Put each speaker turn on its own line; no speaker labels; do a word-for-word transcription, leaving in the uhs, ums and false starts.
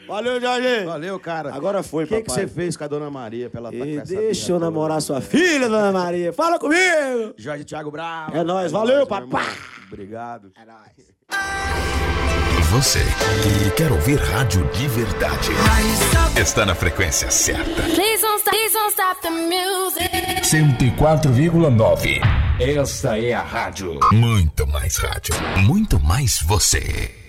Valeu, Jorge.
Valeu, cara.
Agora foi,
papai. O que
você
fez com a Dona Maria pra ela estar com essa
deixa eu namorar sua filha, Dona Maria. Fala comigo.
Jorge Thiago Bravo.
É nóis. Valeu, papai.
Obrigado.
É nóis.
Você que quer ouvir rádio de verdade está na frequência certa.
Please don't stop, please don't stop the music.
cento e quatro vírgula nove. Esta é a rádio. Muito mais rádio. Muito mais você.